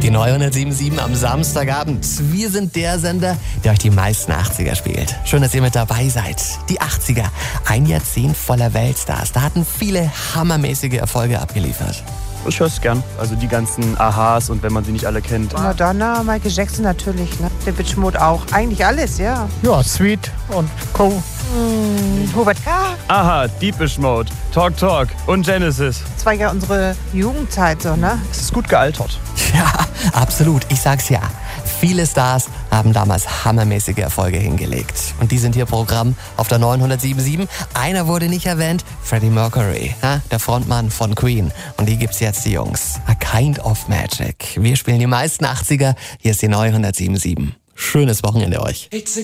Die neue 107.7 am Samstagabend. Wir sind der Sender, der euch die meisten 80er spielt. Schön, dass ihr mit dabei seid. Die 80er, ein Jahrzehnt voller Weltstars. Da hatten viele hammermäßige Erfolge abgeliefert. Ich höre es gern. Also die ganzen Ahas und wenn man sie nicht alle kennt. Madonna, Michael Jackson natürlich, ne? Depeche Mode auch. Eigentlich alles, ja. Ja, Sweet und Co. Hubert K. Aha, Depeche Mode, Talk Talk und Genesis. Das war ja unsere Jugendzeit so, ne? Es ist gut gealtert. Ja, absolut. Ich sag's ja. Viele Stars haben damals hammermäßige Erfolge hingelegt. Und die sind hier Programm auf der neuen 107.7. Einer wurde nicht erwähnt, Freddie Mercury, der Frontmann von Queen. Und die gibt's jetzt, die Jungs. A Kind of Magic. Wir spielen die meisten 80er. Hier ist die neue 107.7. Schönes Wochenende euch.